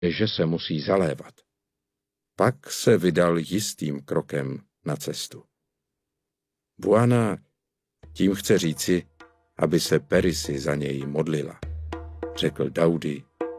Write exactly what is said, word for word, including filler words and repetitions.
že se musí zalévat. Pak se vydal jistým krokem na cestu. Buana tím chce říci, aby se Perisy za něj modlila, řekl Daudi